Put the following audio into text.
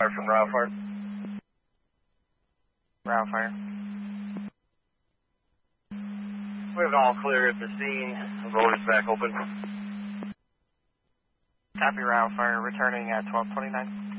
from Route Fire. Route Fire. We have all clear at the scene. Road is back open. Copy Route Fire, returning at 1229.